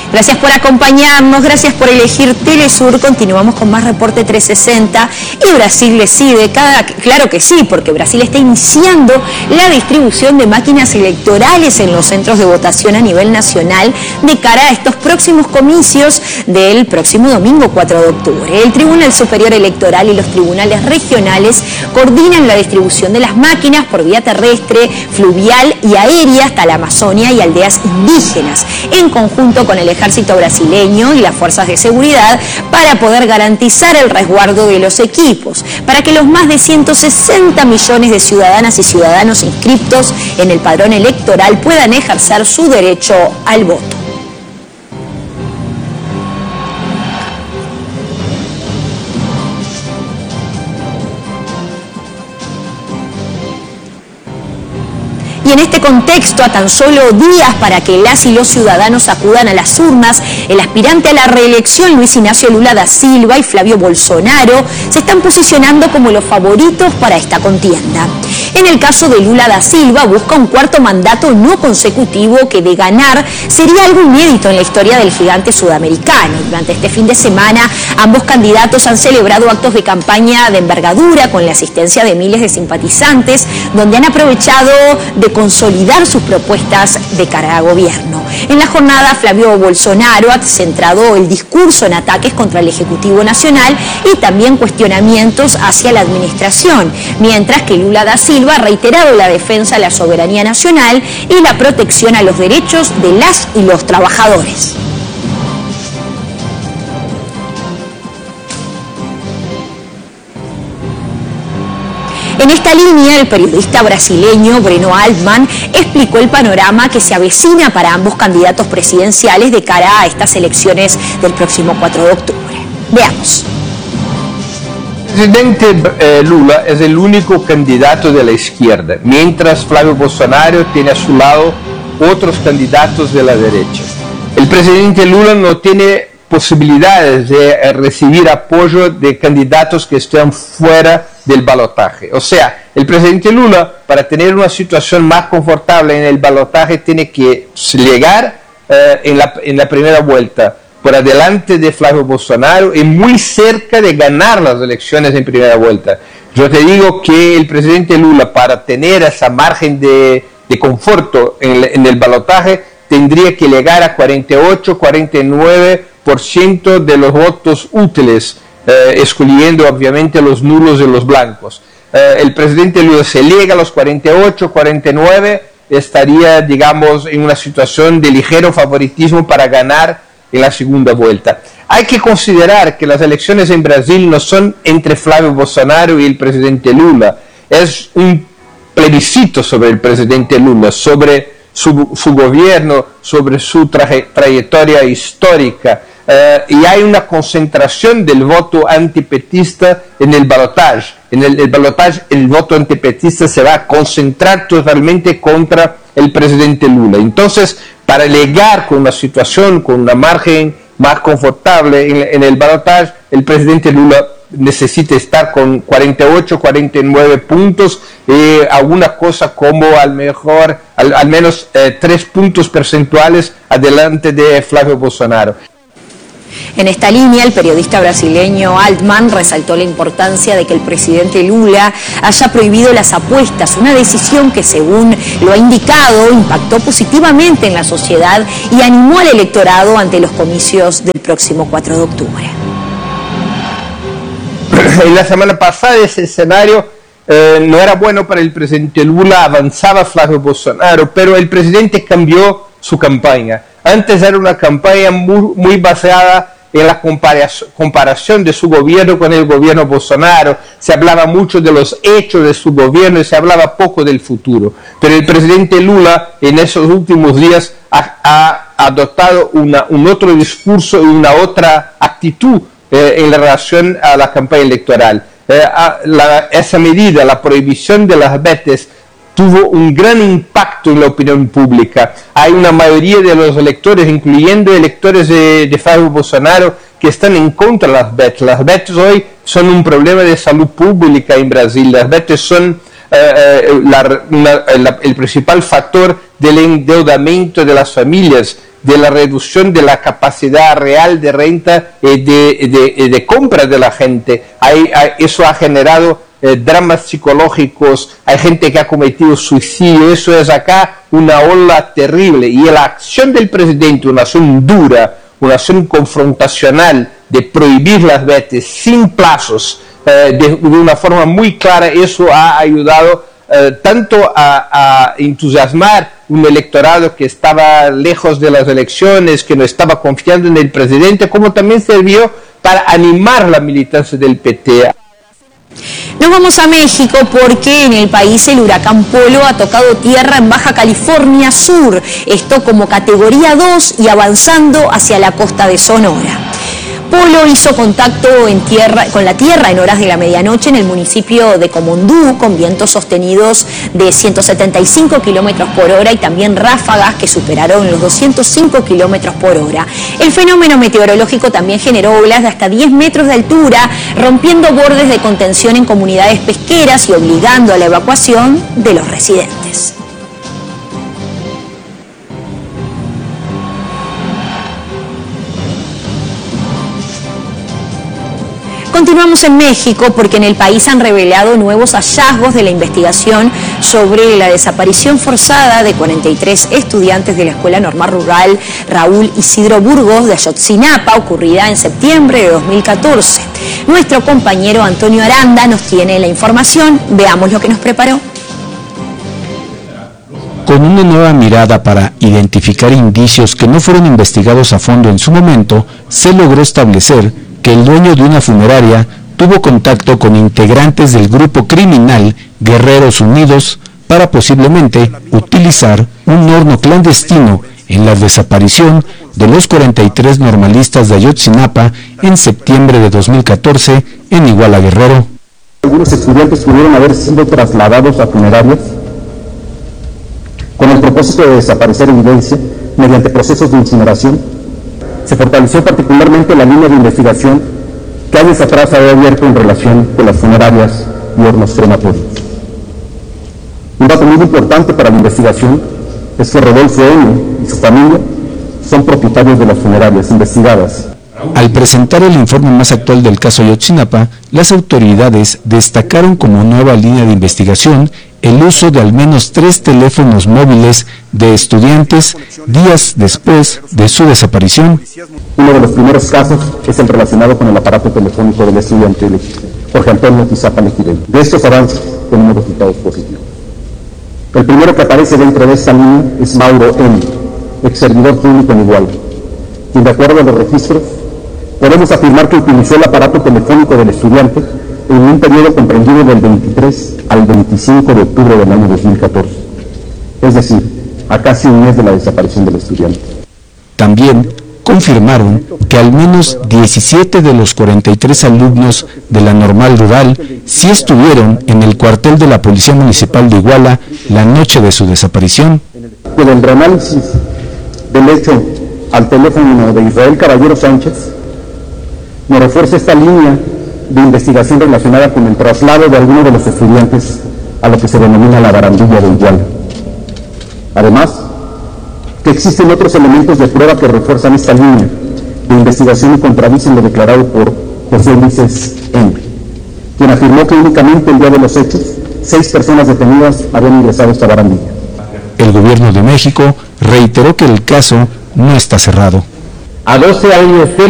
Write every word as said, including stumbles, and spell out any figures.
Gracias por acompañarnos, gracias por elegir Telesur. Continuamos con más Reporte trescientos sesenta y Brasil decide, cada, claro que sí, porque Brasil está iniciando la distribución de máquinas electorales en los centros de votación a nivel nacional de cara a estos próximos comicios del próximo domingo cuatro de octubre. El Tribunal Superior Electoral y los tribunales regionales coordinan la distribución de las máquinas por vía terrestre, fluvial y aérea hasta la Amazonia y aldeas indígenas, en conjunto con el ejército brasileño y las fuerzas de seguridad, para poder garantizar el resguardo de los equipos, para que los más de ciento sesenta millones de ciudadanas y ciudadanos inscriptos en el padrón electoral puedan ejercer su derecho al voto. Y en este contexto, a tan solo días para que las y los ciudadanos acudan a las urnas, el aspirante a la reelección Luis Ignacio Lula da Silva y Flavio Bolsonaro se están posicionando como los favoritos para esta contienda. En el caso de Lula da Silva, busca un cuarto mandato no consecutivo que, de ganar, sería algo inédito en la historia del gigante sudamericano. Durante este fin de semana, ambos candidatos han celebrado actos de campaña de envergadura con la asistencia de miles de simpatizantes, donde han aprovechado de consolidar sus propuestas de cara a gobierno. En la jornada, Flavio Bolsonaro ha centrado el discurso en ataques contra el Ejecutivo Nacional y también cuestionamientos hacia la administración, mientras que Lula da Silva ha reiterado la defensa de la soberanía nacional y la protección a los derechos de las y los trabajadores. En esta línea, el periodista brasileño Breno Altman explicó el panorama que se avecina para ambos candidatos presidenciales de cara a estas elecciones del próximo cuatro de octubre. Veamos. El presidente eh, Lula es el único candidato de la izquierda, mientras Flavio Bolsonaro tiene a su lado otros candidatos de la derecha. El presidente Lula no tiene posibilidades de eh, recibir apoyo de candidatos que estén fuera del balotaje. O sea, el presidente Lula, para tener una situación más confortable en el balotaje, tiene que llegar eh, en, la, en la primera vuelta por adelante de Flavio Bolsonaro y muy cerca de ganar las elecciones en primera vuelta. Yo te digo que el presidente Lula, para tener esa margen de, de conforto en el, en el balotaje, tendría que llegar a cuarenta y ocho, cuarenta y nueve por ciento de los votos útiles, eh, excluyendo obviamente los nulos y los blancos. Eh, el presidente Lula, se llega a los cuarenta y ocho, cuarenta y nueve, estaría, digamos, en una situación de ligero favoritismo para ganar en la segunda vuelta. Hay que considerar que las elecciones en Brasil no son entre Flavio Bolsonaro y el presidente Lula, es un plebiscito sobre el presidente Lula, sobre su, su gobierno, sobre su traje, trayectoria histórica, eh, y hay una concentración del voto antipetista en el balotaje. En el, el balotaje el voto antipetista se va a concentrar totalmente contra el presidente Lula. Entonces, para llegar con una situación, con una margen más confortable en, en el balotaje, el presidente Lula necesita estar con cuarenta y ocho, cuarenta y nueve puntos, eh, alguna cosa como al mejor, al, al menos eh, tres puntos porcentuales adelante de Flavio Bolsonaro. En esta línea, el periodista brasileño Altman resaltó la importancia de que el presidente Lula haya prohibido las apuestas, una decisión que, según lo ha indicado, impactó positivamente en la sociedad y animó al electorado ante los comicios del próximo cuatro de octubre. En la semana pasada ese escenario eh, no era bueno para el presidente Lula, avanzaba Flavio Bolsonaro, pero el presidente cambió su campaña. Antes era una campaña muy, muy basada en la comparación de su gobierno con el gobierno Bolsonaro, se hablaba mucho de los hechos de su gobierno y se hablaba poco del futuro. Pero el presidente Lula en esos últimos días ha, ha adoptado una, un otro discurso y una otra actitud eh, en relación a la campaña electoral. Eh, a, la, esa medida, la prohibición de las betes, tuvo un gran impacto en la opinión pública. Hay una mayoría de los electores, incluyendo electores de, de Flavio Bolsonaro, que están en contra de las betes. Las betes hoy son un problema de salud pública en Brasil. Las betes son eh, la, la, la, el principal factor del endeudamiento de las familias, de la reducción de la capacidad real de renta y de, de, de compra de la gente. Hay, hay, eso ha generado eh, dramas psicológicos, hay gente que ha cometido suicidio. Eso es acá una ola terrible, y la acción del presidente, una acción dura, una acción confrontacional de prohibir las betes sin plazos, eh, de, de una forma muy clara, eso ha ayudado eh, tanto a, a entusiasmar un electorado que estaba lejos de las elecciones, que no estaba confiando en el presidente, como también sirvió para animar la militancia del P T. Nos vamos a México porque en el país el huracán Polo ha tocado tierra en Baja California Sur, esto como categoría dos y avanzando hacia la costa de Sonora. Polo hizo contacto en tierra, con la tierra en horas de la medianoche en el municipio de Comondú, con vientos sostenidos de ciento setenta y cinco kilómetros por hora y también ráfagas que superaron los doscientos cinco kilómetros por hora. El fenómeno meteorológico también generó olas de hasta diez metros de altura, rompiendo bordes de contención en comunidades pesqueras y obligando a la evacuación de los residentes. Continuamos en México porque en el país han revelado nuevos hallazgos de la investigación sobre la desaparición forzada de cuarenta y tres estudiantes de la Escuela Normal Rural Raúl Isidro Burgos de Ayotzinapa, ocurrida en septiembre de dos mil catorce. Nuestro compañero Antonio Aranda nos tiene la información. Veamos lo que nos preparó. Con una nueva mirada para identificar indicios que no fueron investigados a fondo en su momento, se logró establecer que el dueño de una funeraria tuvo contacto con integrantes del grupo criminal Guerreros Unidos para posiblemente utilizar un horno clandestino en la desaparición de los cuarenta y tres normalistas de Ayotzinapa en septiembre de dos mil catorce en Iguala, Guerrero. Algunos estudiantes pudieron haber sido trasladados a funerarias con el propósito de desaparecer evidencia mediante procesos de incineración. Se fortaleció particularmente la línea de investigación que años atrás había abierto en relación con las funerarias y hornos crematorios. Un dato muy importante para la investigación es que Rodolfo N. y su familia son propietarios de las funerarias investigadas. Al presentar el informe más actual del caso Ayotzinapa, las autoridades destacaron como nueva línea de investigación el uso de al menos tres teléfonos móviles de estudiantes días después de su desaparición. Uno de los primeros casos es el relacionado con el aparato telefónico del estudiante Jorge Antonio Tizapa Lejidel. De estos avances tenemos resultados positivos. El primero que aparece dentro de esta línea es Mauro M., ex servidor público en Iguala, quien de acuerdo a los registros podemos afirmar que utilizó el aparato telefónico del estudiante en un periodo comprendido del veintitrés al veinticinco de octubre del año dos mil catorce, es decir, a casi un mes de la desaparición del estudiante. También confirmaron que al menos diecisiete de los cuarenta y tres alumnos de la Normal Rural sí estuvieron en el cuartel de la Policía Municipal de Iguala la noche de su desaparición. Con el reanálisis del hecho al teléfono de Israel Caballero Sánchez, nos refuerza esta línea de investigación relacionada con el traslado de algunos de los estudiantes a lo que se denomina la barandilla de Iguala. Además, que existen otros elementos de prueba que refuerzan esta línea de investigación y contradicen lo declarado por José Ulises M., quien afirmó que únicamente el día de los hechos, seis personas detenidas habían ingresado a esta barandilla. El gobierno de México reiteró que el caso no está cerrado. A doce años de